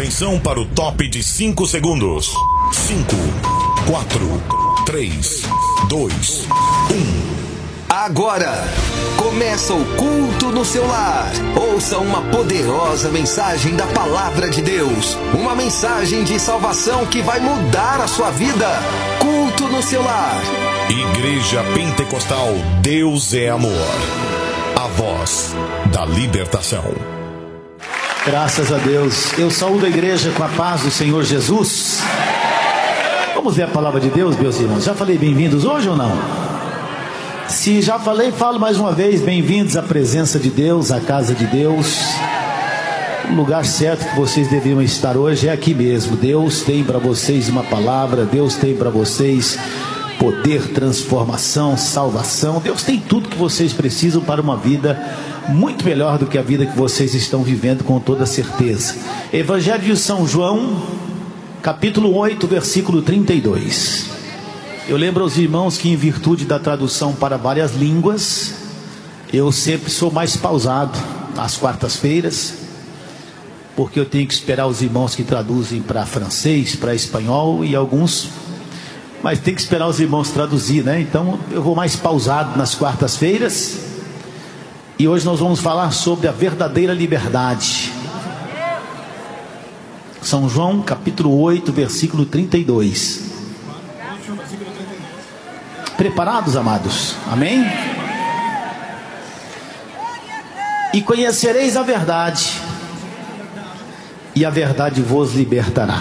Atenção para o top de 5 segundos. 5, 4, 3, 2, 1. Agora, começa o culto no seu lar. Ouça uma poderosa mensagem da Palavra de Deus. Uma mensagem de salvação que vai mudar a sua vida. Culto no seu lar. Igreja Pentecostal Deus é Amor. A voz da libertação. Graças a Deus. Eu saúdo a igreja com a paz do Senhor Jesus. Vamos ver a palavra de Deus, meus irmãos. Já falei bem-vindos hoje ou não? Se já falei, falo mais uma vez. Bem-vindos à presença de Deus, à casa de Deus. O lugar certo que vocês deveriam estar hoje é aqui mesmo. Deus tem para vocês uma palavra. Deus tem para vocês poder, transformação, salvação. Deus tem tudo que vocês precisam para uma vida muito melhor do que a vida que vocês estão vivendo, com toda certeza. Evangelho de São João, capítulo 8, versículo 32. Eu lembro aos irmãos que, em virtude da tradução para várias línguas, eu sempre sou mais pausado às quartas-feiras, porque eu tenho que esperar os irmãos que traduzem para francês, para espanhol e alguns, mas tem que esperar os irmãos traduzir, né? Então eu vou mais pausado nas quartas-feiras. E hoje nós vamos falar sobre a verdadeira liberdade. São João capítulo 8, versículo 32. Preparados, amados? Amém? E conhecereis a verdade, e a verdade vos libertará.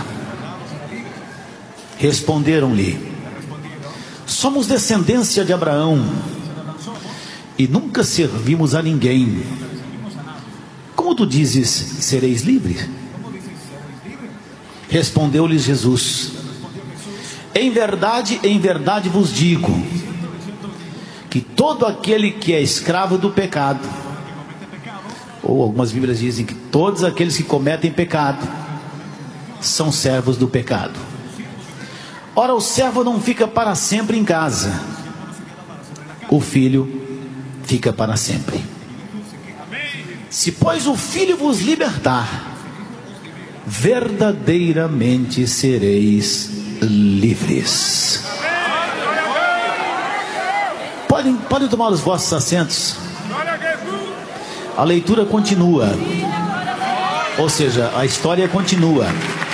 Responderam-lhe: somos descendência de Abraão, e nunca servimos a ninguém. Como tu dizes, sereis livres? Respondeu-lhes Jesus: em verdade vos digo, que todo aquele que é escravo do pecado, ou algumas Bíblias dizem que todos aqueles que cometem pecado, são servos do pecado. Ora, o servo não fica para sempre em casa, o filho fica para sempre. Se pois o filho vos libertar, verdadeiramente sereis livres. Podem tomar os vossos assentos. A leitura continua, ou seja, a história continua.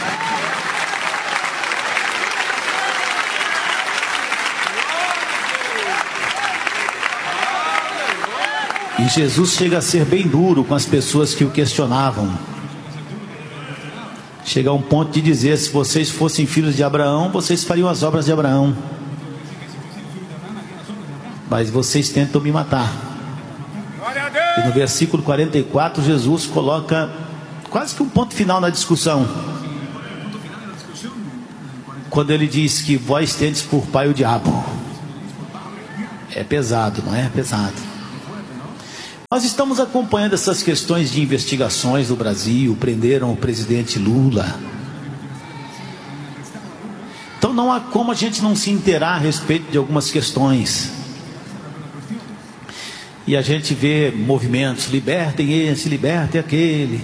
E Jesus chega a ser bem duro com as pessoas que o questionavam. Chega a um ponto de dizer: se vocês fossem filhos de Abraão, vocês fariam as obras de Abraão, mas vocês tentam me matar. E no versículo 44, Jesus coloca quase que um ponto final na discussão, quando ele diz que vós tendes por pai o diabo. É pesado, não é? É pesado. Nós estamos acompanhando essas questões de investigações no Brasil. Prenderam o presidente Lula. Então não há como a gente não se inteirar a respeito de algumas questões. E a gente vê movimentos: libertem esse, libertem aquele.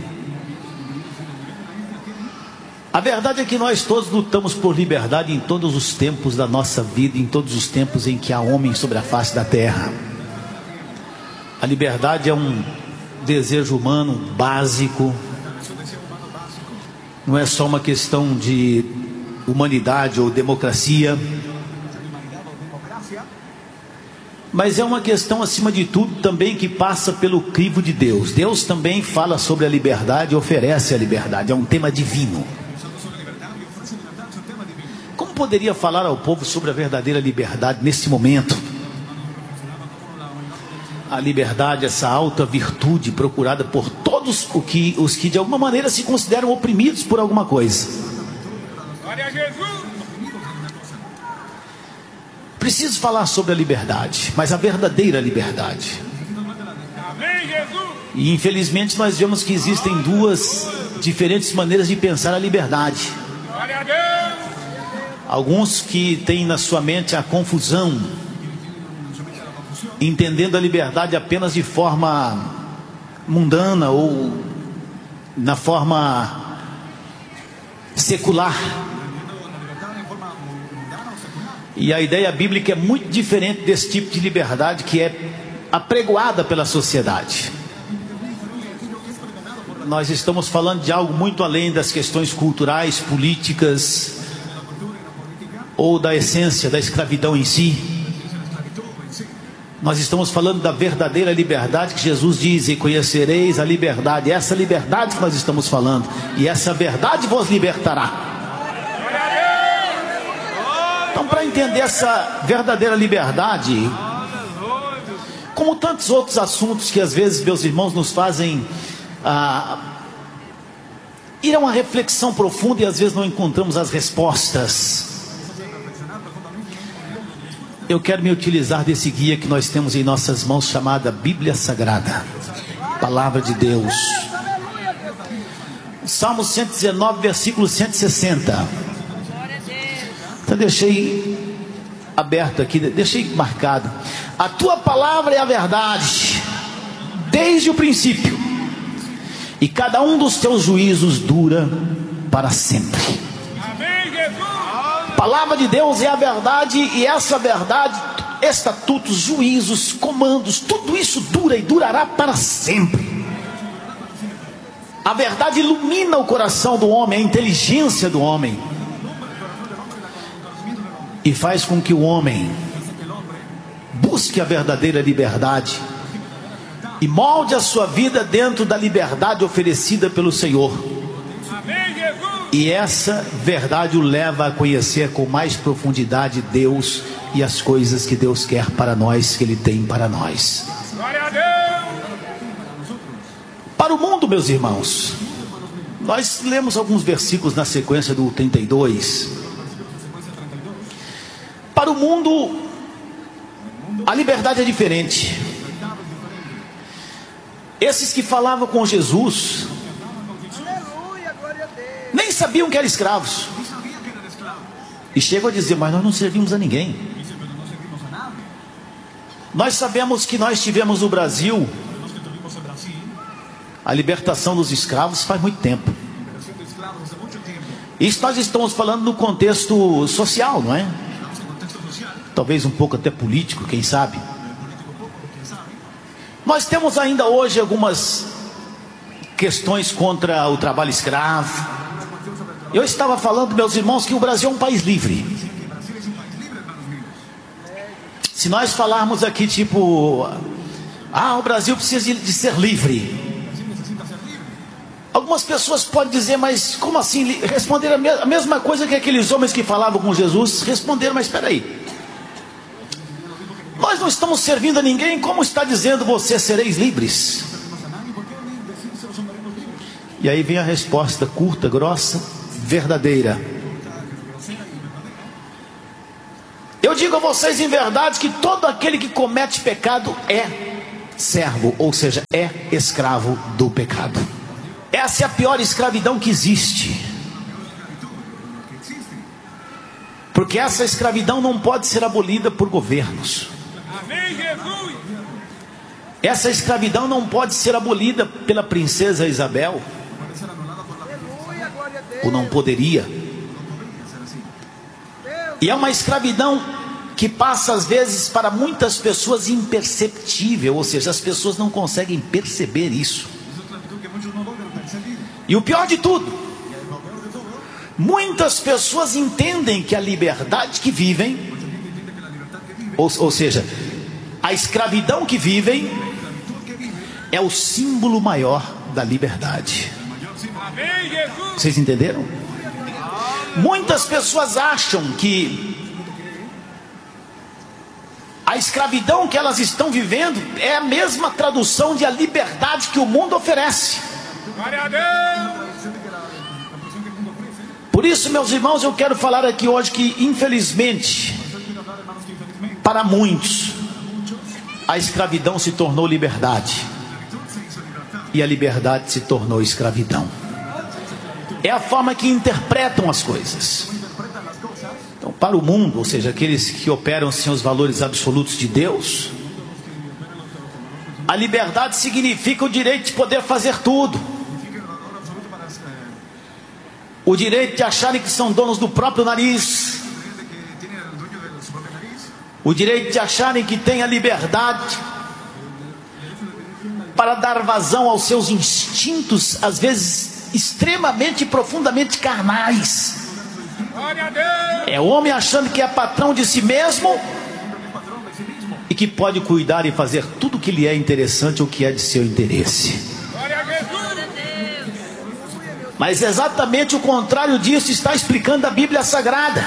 A verdade é que nós todos lutamos por liberdade em todos os tempos da nossa vida, em todos os tempos em que há homem sobre a face da terra. A liberdade é um desejo humano básico. Não é só uma questão de humanidade ou democracia, mas é uma questão, acima de tudo, também que passa pelo crivo de Deus. Deus também fala sobre a liberdade e oferece a liberdade. É um tema divino. Como poderia falar ao povo sobre a verdadeira liberdade nesse momento? A liberdade, essa alta virtude procurada por todos os que de alguma maneira se consideram oprimidos por alguma coisa. Preciso falar sobre a liberdade, mas a verdadeira liberdade. E infelizmente nós vemos que existem duas diferentes maneiras de pensar a liberdade. Alguns que têm na sua mente a confusão, entendendo a liberdade apenas de forma mundana ou na forma secular. E a ideia bíblica é muito diferente desse tipo de liberdade que é apregoada pela sociedade. Nós estamos falando de algo muito além das questões culturais, políticas, ou da essência da escravidão em si. Nós estamos falando da verdadeira liberdade que Jesus diz: e conhecereis a liberdade. Essa liberdade que nós estamos falando, e essa verdade vos libertará. Então, para entender essa verdadeira liberdade, como tantos outros assuntos que às vezes, meus irmãos, nos fazem ir a uma reflexão profunda e às vezes não encontramos as respostas, eu quero me utilizar desse guia que nós temos em nossas mãos, chamada Bíblia Sagrada, Palavra de Deus. Salmo 119, versículo 160. Então deixei aberto aqui, deixei marcado: a tua palavra é a verdade, desde o princípio, e cada um dos teus juízos dura para sempre. Palavra de Deus é a verdade, e essa verdade, estatutos, juízos, comandos, tudo isso dura e durará para sempre. A verdade ilumina o coração do homem, a inteligência do homem, e faz com que o homem busque a verdadeira liberdade e molde a sua vida dentro da liberdade oferecida pelo Senhor. E essa verdade o leva a conhecer com mais profundidade Deus e as coisas que Deus quer para nós, que Ele tem para nós. Para o mundo, meus irmãos, nós lemos alguns versículos na sequência do 32. Para o mundo, a liberdade é diferente. Esses que falavam com Jesus nem sabiam que eram escravos, e chegam a dizer: mas nós não servimos a ninguém. Nós sabemos que nós tivemos no Brasil a libertação dos escravos faz muito tempo. Isso nós estamos falando no contexto social, não é? Talvez um pouco até político, quem sabe. Nós temos ainda hoje algumas questões contra o trabalho escravo. Eu estava falando, meus irmãos, que o Brasil é um país livre. Se nós falarmos aqui tipo: o Brasil precisa de ser livre, algumas pessoas podem dizer: mas como assim? Responderam a mesma coisa que aqueles homens que falavam com Jesus responderam: mas espera aí, nós não estamos servindo a ninguém, como está dizendo você sereis livres? E aí vem a resposta curta, grossa, verdadeira: eu digo a vocês em verdade que todo aquele que comete pecado é servo, ou seja, é escravo do pecado. Essa é a pior escravidão que existe, porque essa escravidão não pode ser abolida por governos. Essa escravidão não pode ser abolida pela princesa Isabel, ou não poderia. E é uma escravidão que passa às vezes para muitas pessoas imperceptível, ou seja, as pessoas não conseguem perceber isso. E o pior de tudo, muitas pessoas entendem que a liberdade que vivem, ou seja, a escravidão que vivem, é o símbolo maior da liberdade. Vocês entenderam? Muitas pessoas acham que a escravidão que elas estão vivendo é a mesma tradução de a liberdade que o mundo oferece. Por isso, meus irmãos, eu quero falar aqui hoje que, infelizmente, para muitos, a escravidão se tornou liberdade, e a liberdade se tornou escravidão. É a forma que interpretam as coisas. Então, para o mundo, ou seja, aqueles que operam sem os valores absolutos de Deus, a liberdade significa o direito de poder fazer tudo. o direito de acharem que são donos do próprio nariz, o direito de acharem que têm a liberdade para dar vazão aos seus instintos, às vezes extremamente e profundamente carnais. É o homem achando que é patrão de si mesmo e que pode cuidar e fazer tudo o que lhe é interessante ou que é de seu interesse. Mas exatamente o contrário disso está explicando a Bíblia Sagrada.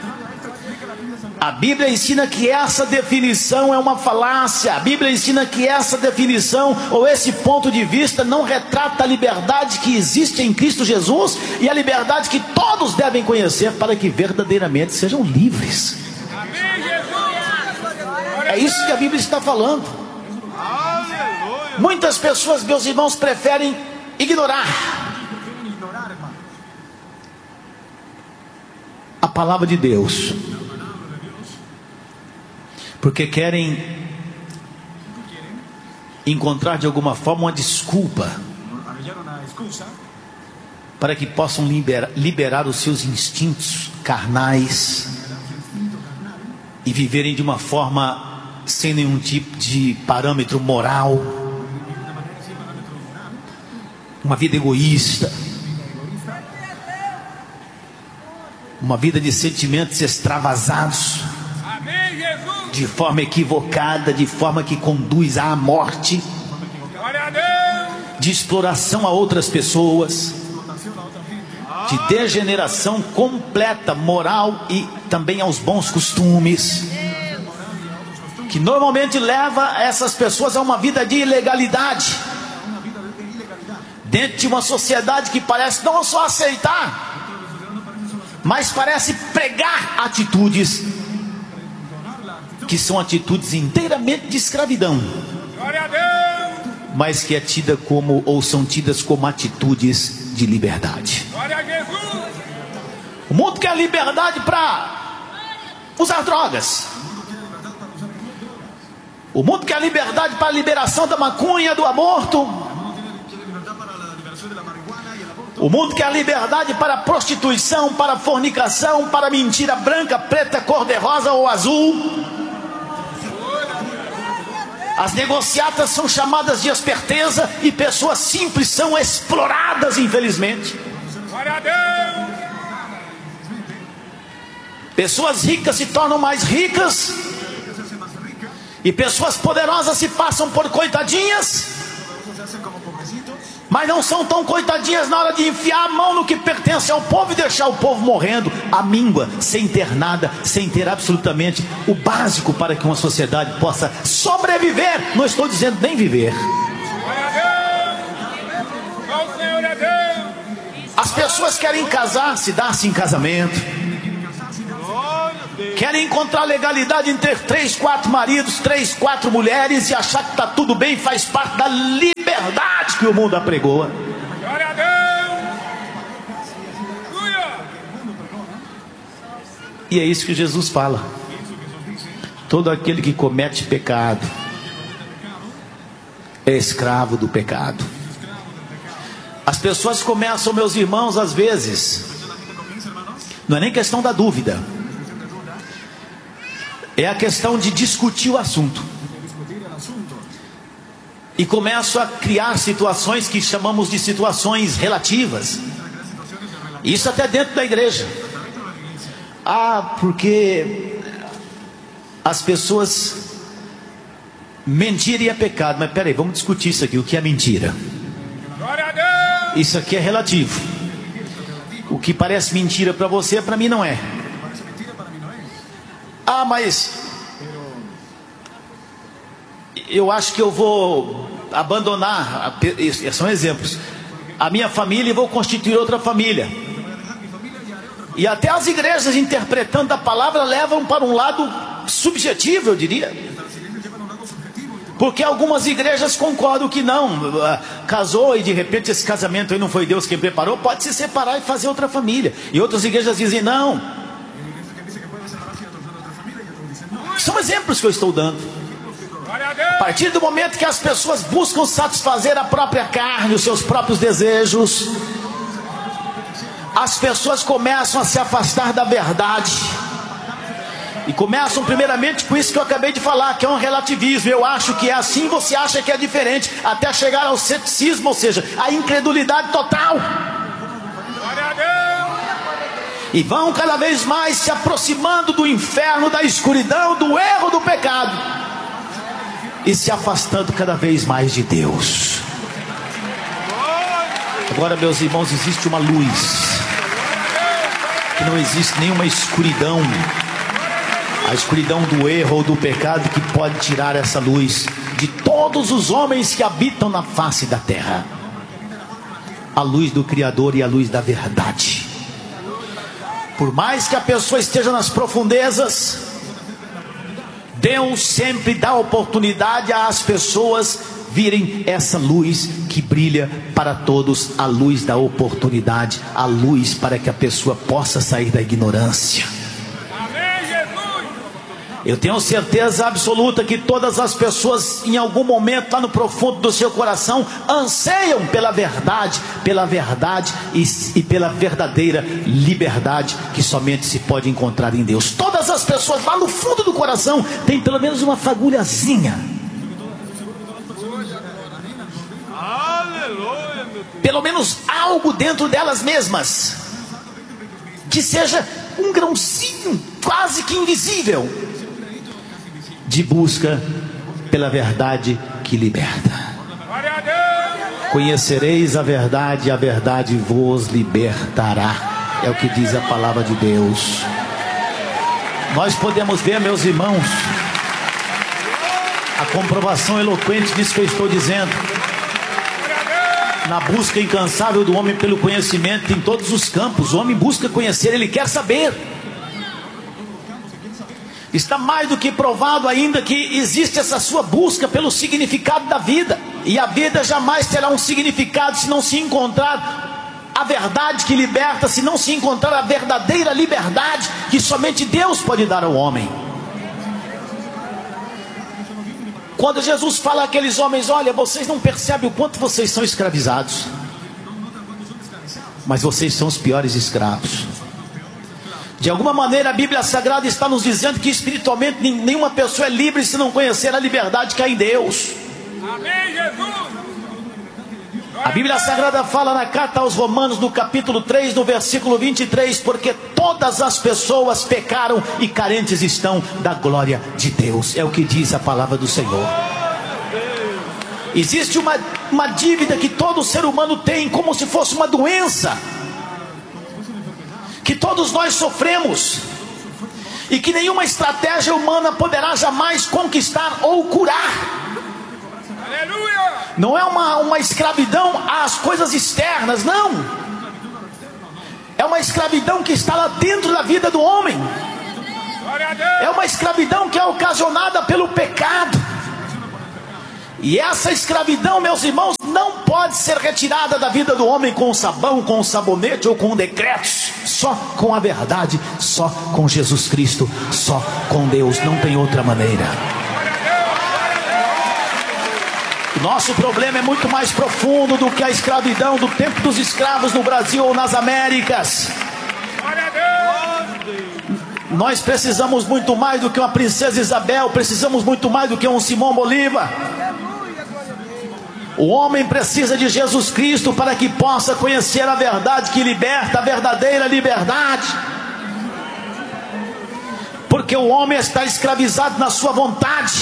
A Bíblia ensina que essa definição é uma falácia. A Bíblia ensina que essa definição ou esse ponto de vista não retrata a liberdade que existe em Cristo Jesus e a liberdade que todos devem conhecer para que verdadeiramente sejam livres. É isso que a Bíblia está falando. Muitas pessoas, meus irmãos, preferem ignorar a palavra de Deus, porque querem encontrar de alguma forma uma desculpa para que possam liberar os seus instintos carnais e viverem de uma forma sem nenhum tipo de parâmetro moral, uma vida egoísta, uma vida de sentimentos extravasados, de forma equivocada, de forma que conduz à morte, de exploração a outras pessoas, de degeneração completa moral e também aos bons costumes, que normalmente leva essas pessoas a uma vida de ilegalidade, dentro de uma sociedade que parece não só aceitar, mas parece pregar atitudes que são atitudes inteiramente de escravidão, mas que é tida como, ou são tidas como atitudes de liberdade. O mundo quer liberdade para usar drogas. O mundo quer liberdade para a liberação da maconha, do aborto. O mundo quer liberdade para a prostituição, para a fornicação, para a mentira branca, preta, cor-de-rosa ou azul. As negociatas são chamadas de esperteza e pessoas simples são exploradas, infelizmente. Pessoas ricas se tornam mais ricas e pessoas poderosas se passam por coitadinhas, mas não são tão coitadinhas na hora de enfiar a mão no que pertence ao povo e deixar o povo morrendo à míngua, sem ter nada, sem ter absolutamente o básico para que uma sociedade possa sobreviver. Não estou dizendo nem viver. As pessoas querem casar-se, dar-se em casamento, querem encontrar legalidade em ter 3, 4 maridos, 3, 4 mulheres e achar que está tudo bem, faz parte da liberdade que o mundo apregoa. E é isso que Jesus fala: todo aquele que comete pecado é escravo do pecado. As pessoas começam, meus irmãos, às vezes, não é nem questão da dúvida, é a questão de discutir o assunto, e começam a criar situações que chamamos de situações relativas. Isso até dentro da igreja. Porque as pessoas mentirem é pecado. Mas peraí, vamos discutir isso aqui. O que é mentira? Isso aqui é relativo. O que parece mentira para você, para mim não é. Mas eu acho que eu vou abandonar, são exemplos, a minha família e vou constituir outra família. E até as igrejas, interpretando a palavra, levam para um lado subjetivo, eu diria, porque algumas igrejas concordam que não, casou e de repente esse casamento aí não foi Deus quem preparou, pode se separar e fazer outra família. E outras igrejas dizem não. São exemplos que eu estou dando. A partir do momento que as pessoas buscam satisfazer a própria carne, os seus próprios desejos, as pessoas começam a se afastar da verdade. E começam primeiramente com isso que eu acabei de falar, que é um relativismo. Eu acho que é assim, você acha que é diferente, até chegar ao ceticismo, ou seja, a incredulidade total. E vão cada vez mais se aproximando do inferno, da escuridão, do erro, do pecado, e se afastando cada vez mais de Deus. Agora, meus irmãos, existe uma luz, que não existe nenhuma escuridão, a escuridão do erro ou do pecado, que pode tirar essa luz de todos os homens que habitam na face da terra. A luz do Criador e a luz da verdade. Por mais que a pessoa esteja nas profundezas, Deus sempre dá oportunidade às pessoas virem essa luz que brilha para todos, a luz da oportunidade, a luz para que a pessoa possa sair da ignorância. Eu tenho certeza absoluta que todas as pessoas, em algum momento lá no profundo do seu coração, anseiam pela verdade e pela verdadeira liberdade que somente se pode encontrar em Deus. Todas as pessoas lá no fundo do coração têm pelo menos uma fagulhazinha, pelo menos algo dentro delas mesmas, que seja um grãozinho quase que invisível, de busca pela verdade que liberta. Conhecereis a verdade vos libertará. É o que diz a palavra de Deus. Nós podemos ver, meus irmãos, a comprovação eloquente disso que eu estou dizendo. Na busca incansável do homem pelo conhecimento em todos os campos, o homem busca conhecer, ele quer saber. Está mais do que provado ainda que existe essa sua busca pelo significado da vida. E a vida jamais terá um significado se não se encontrar a verdade que liberta, se não se encontrar a verdadeira liberdade que somente Deus pode dar ao homem. Quando Jesus fala àqueles homens: olha, vocês não percebem o quanto vocês são escravizados, mas vocês são os piores escravos. De alguma maneira a Bíblia Sagrada está nos dizendo que espiritualmente nenhuma pessoa é livre se não conhecer a liberdade que há em Deus. Amém, Jesus. A Bíblia Sagrada fala na carta aos Romanos, no capítulo 3, no versículo 23, porque todas as pessoas pecaram e carentes estão da glória de Deus. É o que diz a palavra do Senhor. Existe uma dívida que todo ser humano tem, como se fosse uma doença, que todos nós sofremos, e que nenhuma estratégia humana poderá jamais conquistar ou curar. Aleluia! Não é uma escravidão às coisas externas, não. É uma escravidão que está lá dentro da vida do homem. É uma escravidão que é ocasionada pelo pecado. E essa escravidão, meus irmãos, não pode ser retirada da vida do homem com sabão, com sabonete ou com decretos. Só com a verdade, só com Jesus Cristo, só com Deus, não tem outra maneira. O nosso problema é muito mais profundo do que a escravidão do tempo dos escravos no Brasil ou nas Américas. Nós precisamos muito mais do que uma princesa Isabel, precisamos muito mais do que um Simão Bolívar. O homem precisa de Jesus Cristo para que possa conhecer a verdade que liberta, a verdadeira liberdade. Porque o homem está escravizado na sua vontade.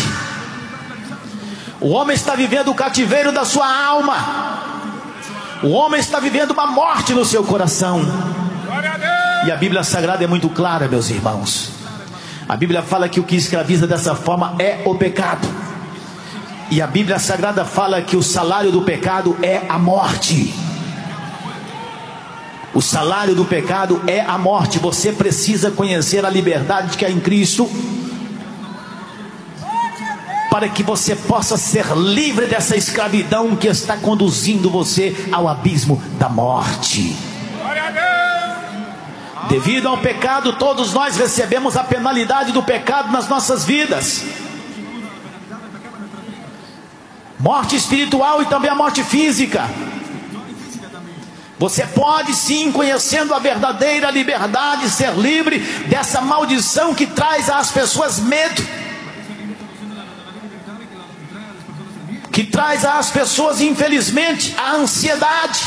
O homem está vivendo o cativeiro da sua alma. O homem está vivendo uma morte no seu coração. E a Bíblia Sagrada é muito clara, meus irmãos. A Bíblia fala que o que escraviza dessa forma é o pecado. E a Bíblia Sagrada fala que o salário do pecado é a morte. O salário do pecado é a morte. Você precisa conhecer a liberdade que há em Cristo, para que você possa ser livre dessa escravidão que está conduzindo você ao abismo da morte. Devido ao pecado, todos nós recebemos a penalidade do pecado nas nossas vidas. Morte espiritual e também a morte física. Você pode sim, conhecendo a verdadeira liberdade, ser livre dessa maldição que traz às pessoas medo, que traz às pessoas, infelizmente, a ansiedade,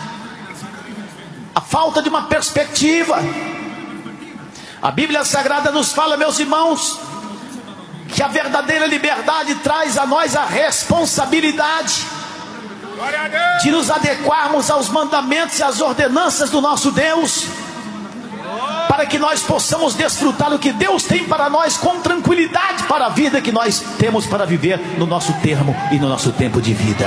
a falta de uma perspectiva. A Bíblia Sagrada nos fala, meus irmãos, que a verdadeira liberdade traz a nós a responsabilidade de nos adequarmos aos mandamentos e às ordenanças do nosso Deus, para que nós possamos desfrutar do que Deus tem para nós com tranquilidade para a vida que nós temos para viver no nosso termo e no nosso tempo de vida.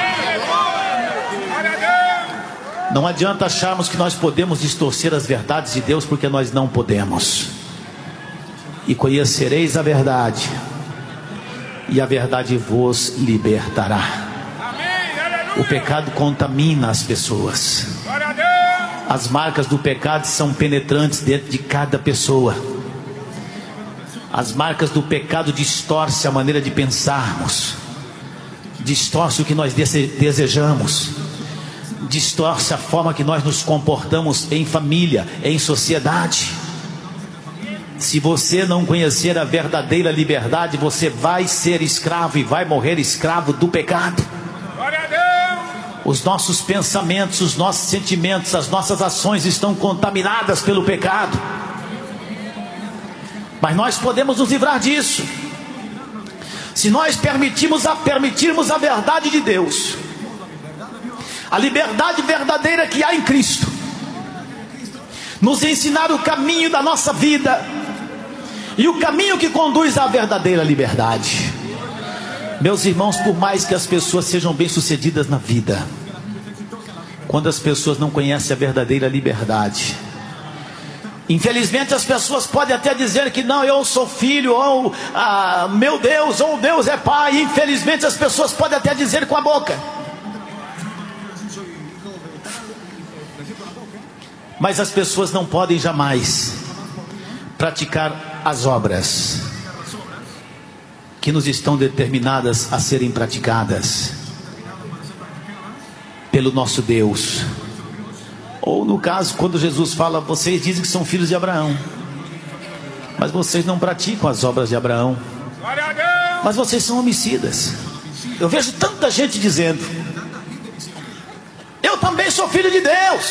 Não adianta acharmos que nós podemos distorcer as verdades de Deus, porque nós não podemos. E conhecereis a verdade, e a verdade vos libertará. O pecado contamina as pessoas. As marcas do pecado são penetrantes dentro de cada pessoa. As marcas do pecado distorcem a maneira de pensarmos, distorce o que nós desejamos, distorce a forma que nós nos comportamos em família, em sociedade. Se você não conhecer a verdadeira liberdade, você vai ser escravo e vai morrer escravo do pecado. Os nossos pensamentos, os nossos sentimentos, as nossas ações estão contaminadas pelo pecado. Mas nós podemos nos livrar disso, se nós permitirmos a verdade de Deus, a liberdade verdadeira que há em Cristo, nos ensinar o caminho da nossa vida e o caminho que conduz à verdadeira liberdade. Meus irmãos, por mais que as pessoas sejam bem-sucedidas na vida, quando as pessoas não conhecem a verdadeira liberdade, infelizmente as pessoas podem até dizer que não, eu sou filho, ou meu Deus, ou Deus é pai. Infelizmente as pessoas podem até dizer com a boca, mas as pessoas não podem jamais praticar as obras que nos estão determinadas a serem praticadas pelo nosso Deus. Ou no caso, quando Jesus fala, vocês dizem que são filhos de Abraão, mas vocês não praticam as obras de Abraão, mas vocês são homicidas. Eu vejo tanta gente dizendo, eu também sou filho de Deus.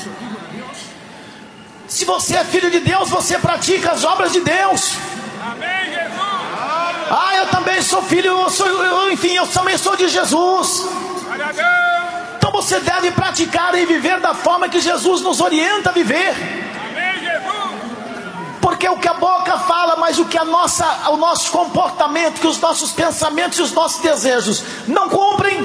Se você é filho de Deus, você pratica as obras de Deus. Amém, Jesus. Eu também sou filho, eu também sou de Jesus. Então você deve praticar e viver da forma que Jesus nos orienta a viver. Amém, Jesus. Porque o que a boca fala, mas o que o nosso comportamento, que os nossos pensamentos e os nossos desejos não cumprem,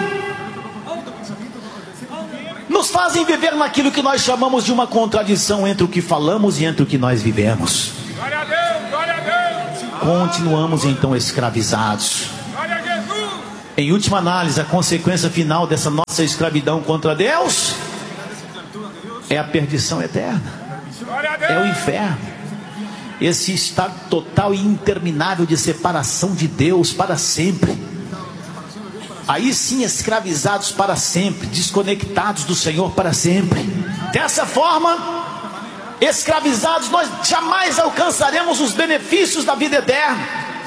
nos fazem viver naquilo que nós chamamos de uma contradição entre o que falamos e entre o que nós vivemos. Glória a Deus, glória a Deus. Continuamos então escravizados. Glória a Jesus. Em última análise, a consequência final dessa nossa escravidão contra Deus é a perdição eterna, é o inferno, esse estado total e interminável de separação de Deus para sempre. Aí sim, escravizados para sempre, desconectados do Senhor para sempre. Dessa forma, escravizados, nós jamais alcançaremos os benefícios da vida eterna.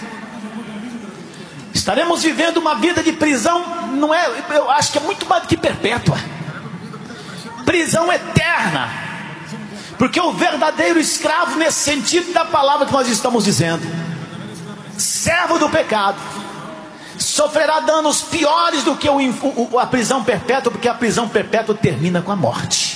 Estaremos vivendo uma vida de prisão, eu acho que é muito mais do que perpétua, prisão eterna. Porque o verdadeiro escravo, nesse sentido da palavra que nós estamos dizendo, servo do pecado, sofrerá danos piores do que a prisão perpétua, porque a prisão perpétua termina com a morte.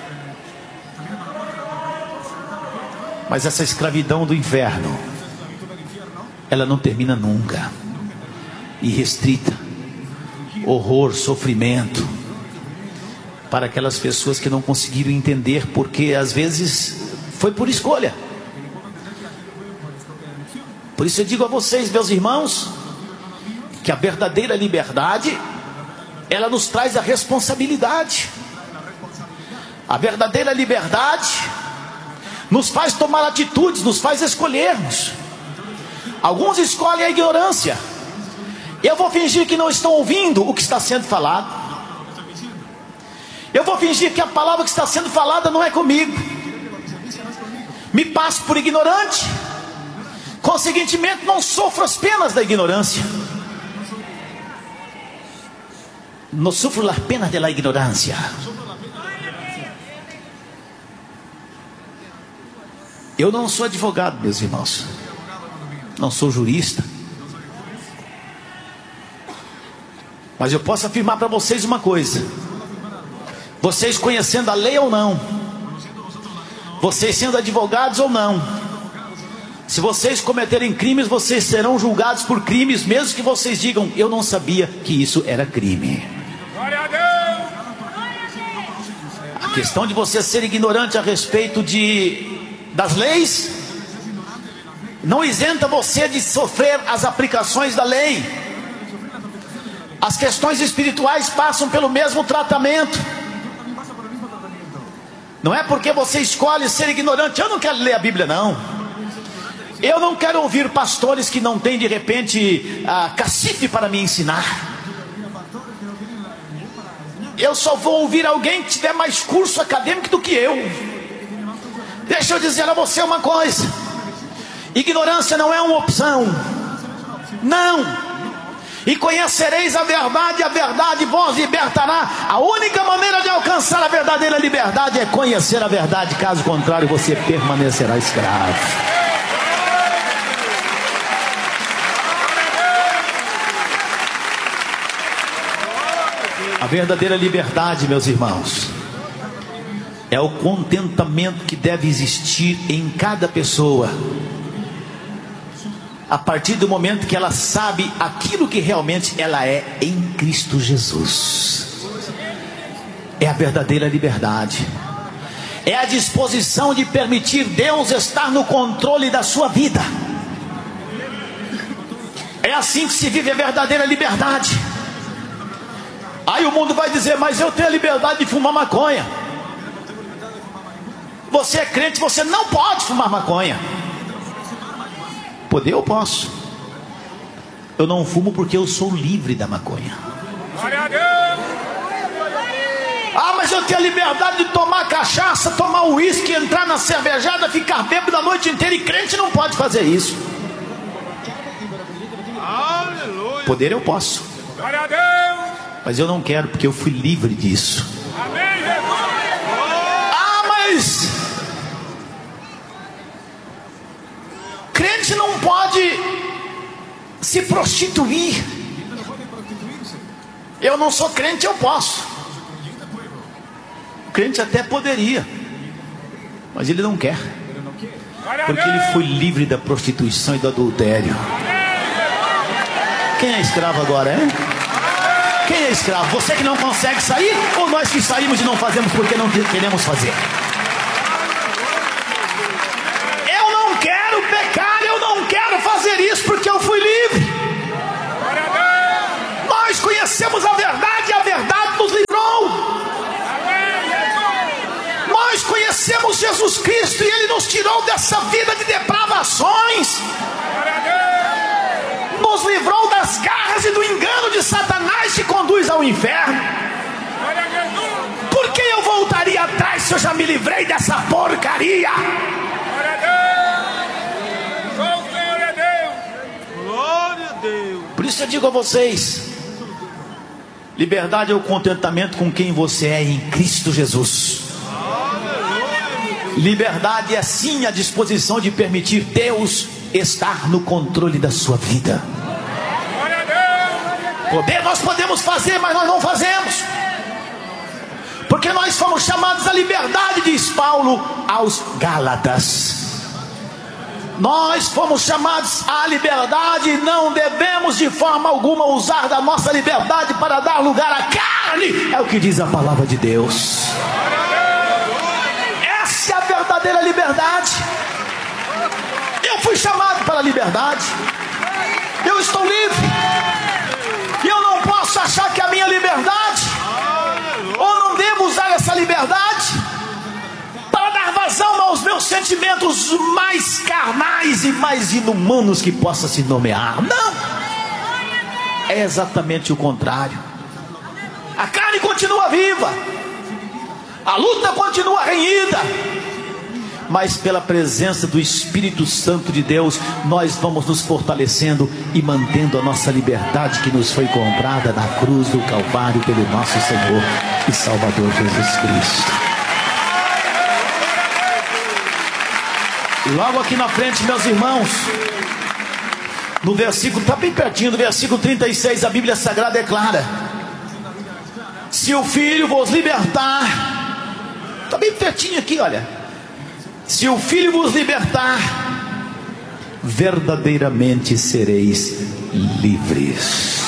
Mas essa escravidão do inferno, ela não termina nunca. Irrestrita, horror, sofrimento, para aquelas pessoas que não conseguiram entender, porque às vezes foi por escolha. Por isso eu digo a vocês, meus irmãos, que a verdadeira liberdade, ela nos traz a responsabilidade. A verdadeira liberdade nos faz tomar atitudes, nos faz escolhermos. Alguns escolhem a ignorância. Eu vou fingir que não estou ouvindo o que está sendo falado. Eu vou fingir que a palavra que está sendo falada não é comigo. Me passo por ignorante. Conseguintemente, não sofro as penas da ignorância. Não sofro as penas da ignorância. Eu não sou advogado, meus irmãos. Não sou jurista. Mas eu posso afirmar para vocês uma coisa. Vocês conhecendo a lei ou não, vocês sendo advogados ou não, se vocês cometerem crimes, vocês serão julgados por crimes, mesmo que vocês digam: eu não sabia que isso era crime. A questão de você ser ignorante a respeito das leis não isenta você de sofrer as aplicações da lei. As questões espirituais passam pelo mesmo tratamento. Não é porque você escolhe ser ignorante. Eu não quero ler a Bíblia, não. Eu não quero ouvir pastores que não têm de repente cacife para me ensinar. Eu só vou ouvir alguém que tiver mais curso acadêmico do que eu. Deixa eu dizer a você uma coisa: ignorância não é uma opção. Não. E conhecereis a verdade vos libertará. A única maneira de alcançar a verdadeira liberdade é conhecer a verdade. Caso contrário, você permanecerá escravo. A verdadeira liberdade, meus irmãos, é o contentamento que deve existir em cada pessoa, a partir do momento que ela sabe aquilo que realmente ela é em Cristo Jesus. É a verdadeira liberdade. É a disposição de permitir Deus estar no controle da sua vida. É assim que se vive a verdadeira liberdade. Aí o mundo vai dizer: mas eu tenho a liberdade de fumar maconha. Você é crente, você não pode fumar maconha. Poder eu posso. Eu não fumo porque eu sou livre da maconha. Ah, mas eu tenho a liberdade de tomar cachaça, tomar uísque, entrar na cervejada, ficar bêbado a noite inteira. E crente não pode fazer isso. Poder eu posso, mas eu não quero, porque eu fui livre disso. Ah, mas crente não pode se prostituir. Eu não sou crente, eu posso. O crente até poderia, mas ele não quer, porque ele foi livre da prostituição e do adultério. Quem é escravo agora, é? Quem é escravo? Você que não consegue sair, ou nós que saímos e não fazemos porque não queremos fazer? Eu não quero pecar, eu não quero fazer isso porque eu fui livre. Nós conhecemos a verdade e a verdade nos livrou. Nós conhecemos Jesus Cristo e Ele nos tirou dessa vida de depravações. Nos livrou das garras e do engano de Satanás que conduz ao inferno. Por que eu voltaria atrás se eu já me livrei dessa porcaria? Por isso eu digo a vocês: liberdade é o contentamento com quem você é em Cristo Jesus. Liberdade é sim a disposição de permitir Deus estar no controle da sua vida. Poder nós podemos fazer, mas nós não fazemos, porque nós fomos chamados à liberdade, diz Paulo aos Gálatas. Nós fomos chamados à liberdade e não devemos de forma alguma usar da nossa liberdade para dar lugar à carne. É o que diz a palavra de Deus. Essa é a verdadeira liberdade. Eu fui chamado para a liberdade. Eu estou livre. E eu não posso achar que a minha liberdade, ou não devo usar essa liberdade para dar vazão aos meus sentimentos mais carnais e mais inumanos que possa se nomear. Não, é exatamente o contrário. A carne continua viva, A luta continua renhida, mas pela presença do Espírito Santo de Deus, nós vamos nos fortalecendo e mantendo a nossa liberdade que nos foi comprada na cruz do Calvário pelo nosso Senhor e Salvador Jesus Cristo. Logo aqui na frente, meus irmãos, no versículo, está bem pertinho do versículo 36, a Bíblia Sagrada declara: se o Filho vos libertar, está bem pertinho aqui, olha. Se o Filho vos libertar, verdadeiramente sereis livres.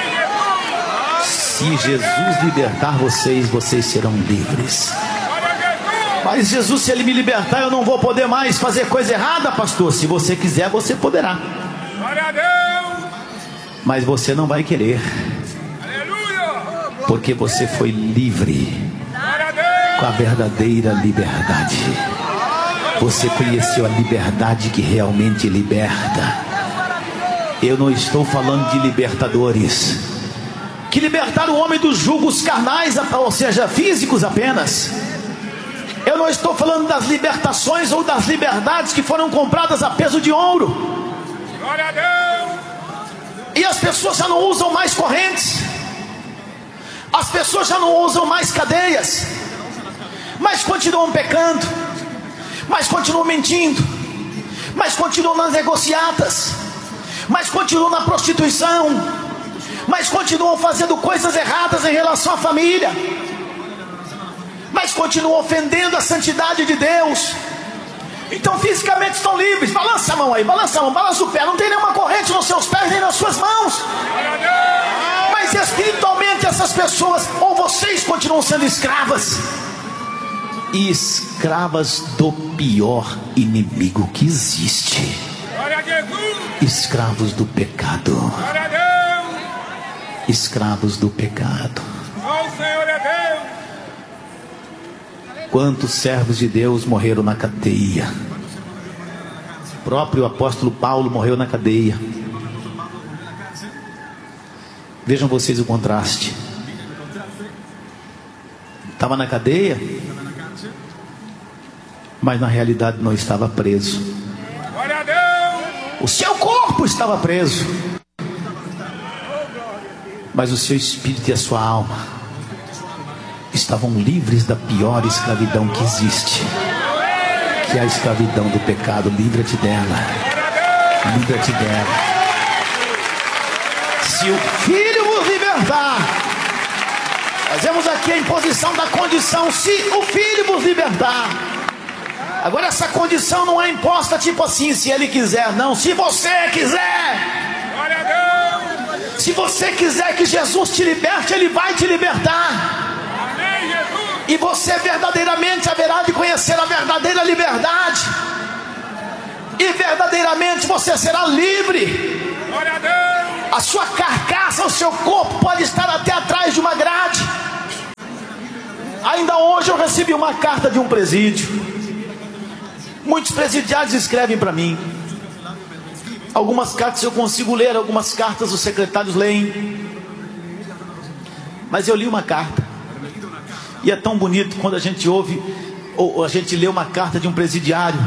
Se Jesus libertar vocês, vocês serão livres. Mas Jesus, se Ele me libertar, eu não vou poder mais fazer coisa errada, pastor. Se você quiser, você poderá. Mas você não vai querer, porque você foi livre com a verdadeira liberdade. Você conheceu a liberdade que realmente liberta. Eu não estou falando de libertadores que libertaram o homem dos julgos carnais, ou seja, físicos apenas. Eu não estou falando das libertações ou das liberdades que foram compradas a peso de ouro. Glória a Deus. E as pessoas já não usam mais correntes, as pessoas já não usam mais cadeias, mas continuam pecando, mas continuam mentindo, mas continuam nas negociatas, mas continuam na prostituição, mas continuam fazendo coisas erradas em relação à família, mas continuam ofendendo a santidade de Deus. Então fisicamente estão livres. Balança a mão aí, balança a mão, balança o pé. Não tem nenhuma corrente nos seus pés nem nas suas mãos. Mas espiritualmente essas pessoas, ou vocês continuam sendo escravas, e escravas do pior inimigo que existe, escravos do pecado, escravos do pecado. Quantos servos de Deus morreram na cadeia? O próprio apóstolo Paulo morreu na cadeia. Vejam vocês o contraste. Estava na cadeia, mas na realidade não estava preso. O seu corpo estava preso, mas o seu espírito e a sua alma estavam livres da pior escravidão que existe, que é a escravidão do pecado. Livra-te dela, livra-te dela. Se o Filho vos libertar, fazemos aqui a imposição da condição: se o Filho vos libertar. Agora essa condição não é imposta tipo assim, se Ele quiser, não. Se você quiser, se você quiser que Jesus te liberte, Ele vai te libertar. E você verdadeiramente haverá de conhecer a verdadeira liberdade, e verdadeiramente você será livre. A sua carcaça, o seu corpo pode estar até atrás de uma grade. Ainda hoje eu recebi uma carta de um presídio. Muitos presidiários escrevem para mim. Algumas cartas eu consigo ler, algumas cartas os secretários leem, mas eu li uma carta. E é tão bonito quando a gente ouve, ou a gente lê uma carta de um presidiário,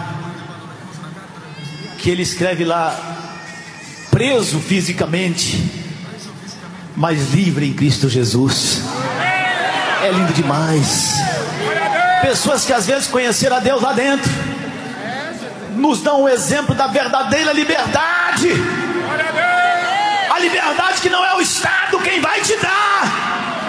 que ele escreve lá: preso fisicamente, mas livre em Cristo Jesus. É lindo demais. Pessoas que às vezes conheceram a Deus lá dentro, nos dão o exemplo da verdadeira liberdade. A liberdade que não é o Estado quem vai te dar,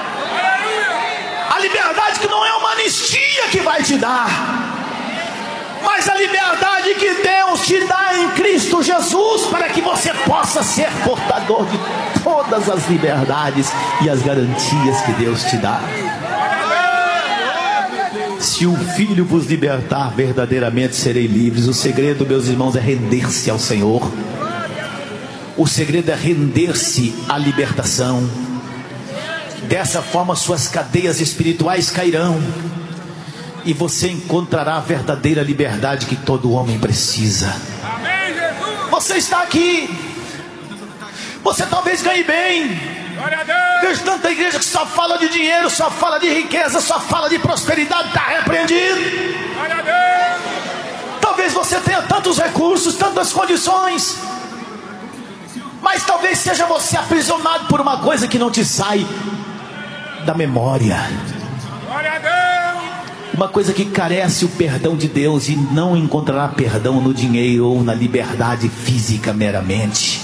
a liberdade que não é uma anistia que vai te dar, mas a liberdade que Deus te dá em Cristo Jesus, para que você possa ser portador de todas as liberdades e as garantias que Deus te dá. Se o Filho vos libertar, verdadeiramente serei livres. O segredo, meus irmãos, é render-se ao Senhor. O segredo é render-se à libertação. Dessa forma suas cadeias espirituais cairão, e você encontrará a verdadeira liberdade que todo homem precisa. Você está aqui, você talvez ganhe bem, Vejo tanta igreja que só fala de dinheiro, só fala de riqueza, só fala de prosperidade. Está repreendido. Talvez você tenha tantos recursos, tantas condições, mas talvez seja você aprisionado por uma coisa que não te sai da memória. Uma coisa que carece o perdão de Deus, e não encontrará perdão no dinheiro ou na liberdade física meramente.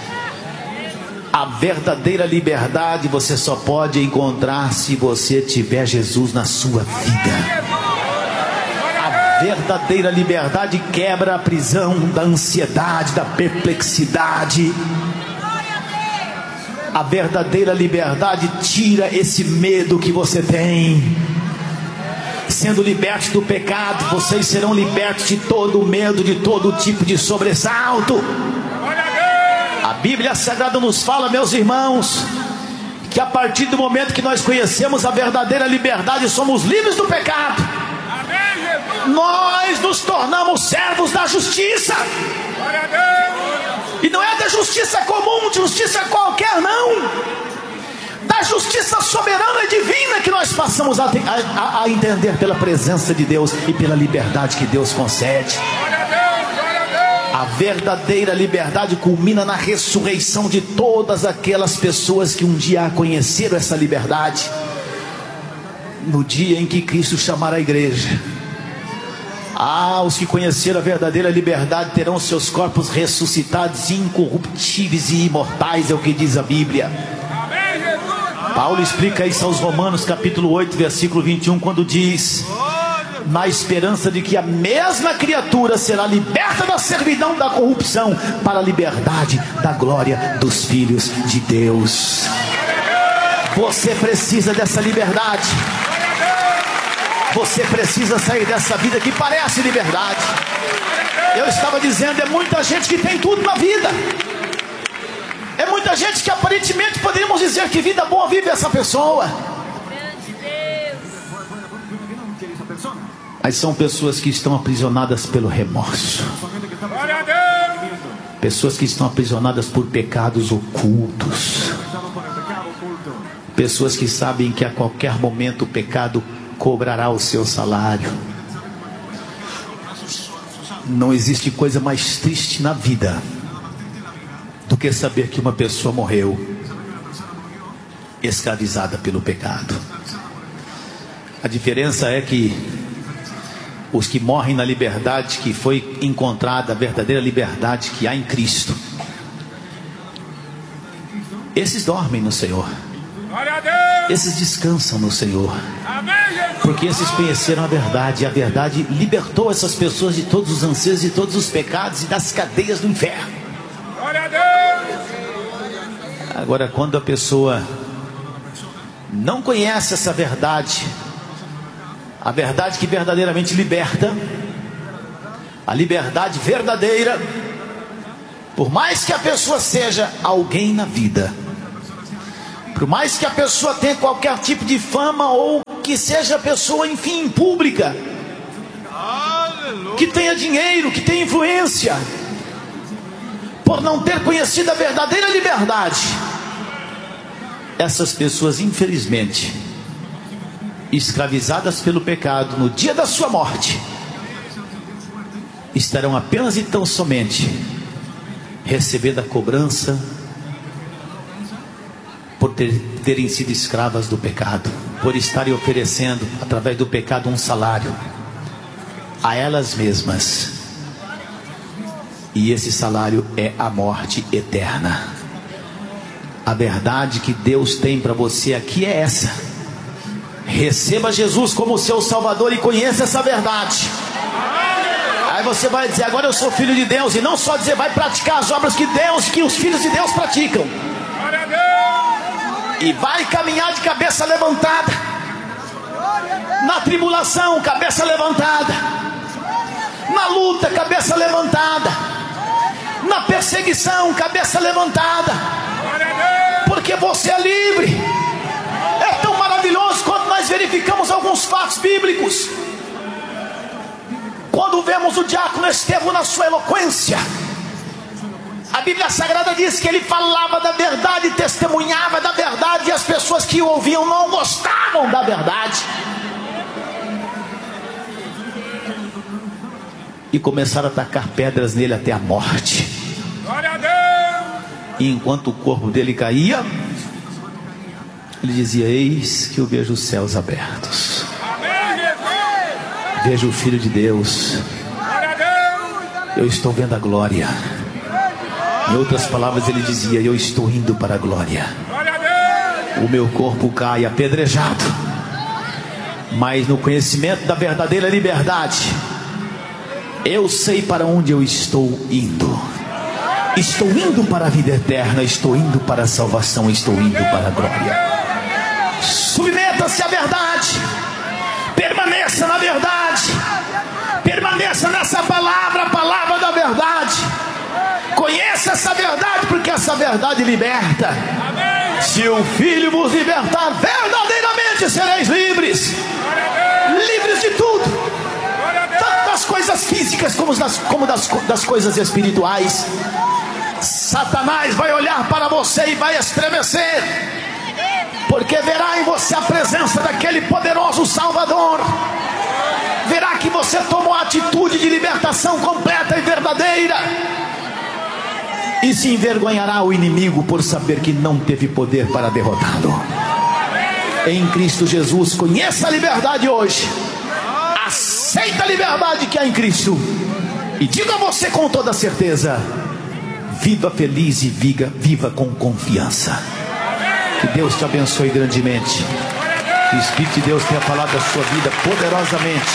A verdadeira liberdade você só pode encontrar se você tiver Jesus na sua vida. A verdadeira liberdade quebra a prisão da ansiedade, da perplexidade. A verdadeira liberdade tira esse medo que você tem. Sendo libertos do pecado, vocês serão libertos de todo o medo, de todo tipo de sobressalto. A Bíblia Sagrada nos fala, meus irmãos, que a partir do momento que nós conhecemos a verdadeira liberdade, somos livres do pecado. Nós nos tornamos servos da justiça. E não é da justiça comum, de justiça qualquer, não. Da justiça soberana e divina que nós passamos a entender pela presença de Deus e pela liberdade que Deus concede. A verdadeira liberdade culmina na ressurreição de todas aquelas pessoas que um dia conheceram essa liberdade. No dia em que Cristo chamar a igreja, os que conheceram a verdadeira liberdade terão seus corpos ressuscitados, incorruptíveis e imortais, é o que diz a Bíblia. Paulo explica isso aos Romanos capítulo 8, versículo 21, quando diz: na esperança de que a mesma criatura será liberta da servidão da corrupção para a liberdade da glória dos filhos de Deus. Você precisa dessa liberdade. Você precisa sair dessa vida que parece liberdade. Eu estava dizendo, é muita gente que tem tudo na vida. É muita gente que aparentemente poderíamos dizer que vida boa vive essa pessoa. Mas são pessoas que estão aprisionadas pelo remorso. Pessoas que estão aprisionadas por pecados ocultos. Pessoas que sabem que a qualquer momento o pecado cobrará o seu salário. Não existe coisa mais triste na vida do que saber que uma pessoa morreu escravizada pelo pecado. A diferença é que os que morrem na liberdade que foi encontrada, a verdadeira liberdade que há em Cristo, esses dormem no Senhor. Esses descansam no Senhor, porque esses conheceram a verdade, e a verdade libertou essas pessoas de todos os anseios, de todos os pecados e das cadeias do inferno. Agora, quando a pessoa não conhece essa verdade, a verdade que verdadeiramente liberta, a liberdade verdadeira, por mais que a pessoa seja alguém na vida, por mais que a pessoa tenha qualquer tipo de fama, ou que seja pessoa, enfim, pública, que tenha dinheiro, que tenha influência, por não ter conhecido a verdadeira liberdade, essas pessoas, infelizmente, escravizadas pelo pecado, no dia da sua morte, estarão apenas e tão somente recebendo a cobrança por terem sido escravas do pecado, por estarem oferecendo através do pecado um salário a elas mesmas, e esse salário é a morte eterna. A verdade que Deus tem para você aqui é essa: receba Jesus como seu Salvador e conheça essa verdade. Aí você vai dizer, agora eu sou filho de Deus, e não só dizer, vai praticar as obras que os filhos de Deus praticam, e vai caminhar de cabeça levantada, na tribulação, cabeça levantada, na luta, cabeça levantada, na perseguição, cabeça levantada, porque você é livre. É tão maravilhoso quando nós verificamos alguns fatos bíblicos. Quando vemos o diácono Estevão na sua eloquência, A Bíblia Sagrada diz que ele falava da verdade, testemunhava da verdade, e as pessoas que o ouviam não gostavam da verdade. E começaram a tacar pedras nele até a morte. Glória a Deus! E enquanto o corpo dele caía, ele dizia: eis que eu vejo os céus abertos. Amém, Jesus! Vejo o Filho de Deus. Glória a Deus! Eu estou vendo a glória. Em outras palavras, ele dizia: eu estou indo para a glória. Glória a Deus! O meu corpo cai apedrejado, mas no conhecimento da verdadeira liberdade, eu sei para onde eu estou indo. Estou indo para a vida eterna, estou indo para a salvação, estou indo para a glória. Submeta-se à verdade, permaneça na verdade, permaneça nessa palavra, a palavra da verdade. Conheça essa verdade, porque essa verdade liberta. Se o Filho vos libertar, verdadeiramente sereis livres. Livres de tudo, tanto das coisas físicas como das coisas espirituais. Satanás vai olhar para você e vai estremecer, porque verá em você a presença daquele poderoso Salvador. Verá que você tomou a atitude de libertação completa e verdadeira, e se envergonhará o inimigo por saber que não teve poder para derrotá-lo. Em Cristo Jesus, conheça a liberdade hoje. Aceita a liberdade que há em Cristo, e diga a você com toda certeza: viva feliz e viva com confiança. Que Deus te abençoe grandemente. Que o Espírito de Deus tenha falado da sua vida poderosamente.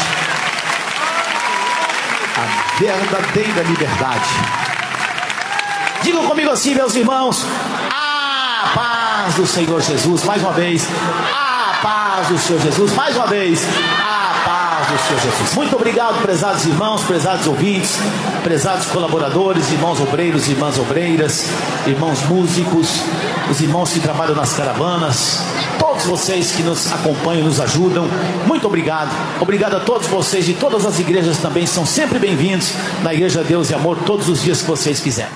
A verdadeira liberdade. Digam comigo assim, meus irmãos: a paz do Senhor Jesus. Mais uma vez, a paz do Senhor Jesus. Mais uma vez, a paz do Senhor Jesus. Muito obrigado, prezados irmãos, prezados ouvintes, prezados colaboradores, irmãos obreiros, irmãs obreiras, irmãos músicos, os irmãos que trabalham nas caravanas, todos vocês que nos acompanham, nos ajudam. Muito obrigado. Obrigado a todos vocês de todas as igrejas também. São sempre bem-vindos na Igreja Deus e Amor todos os dias que vocês quiserem.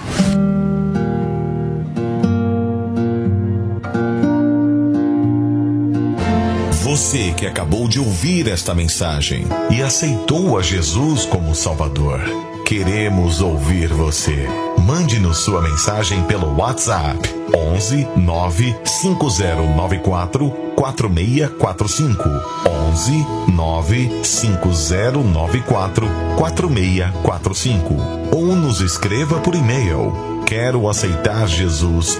Você que acabou de ouvir esta mensagem e aceitou a Jesus como Salvador, queremos ouvir você. Mande-nos sua mensagem pelo WhatsApp 11 95094 4645 11 95094 4645 ou nos escreva por e-mail quero aceitar Jesus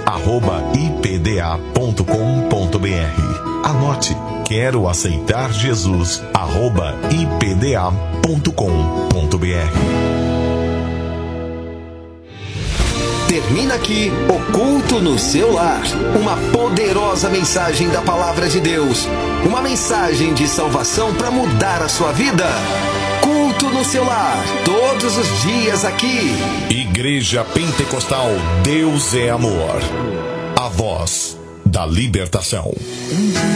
@ipda.com.br. Anote: quero aceitar Jesus @ipda.com.br. Termina aqui o Culto no Seu Lar, uma poderosa mensagem da Palavra de Deus, uma mensagem de salvação para mudar a sua vida. Culto no Seu Lar, todos os dias aqui. Igreja Pentecostal Deus é Amor, a voz da libertação.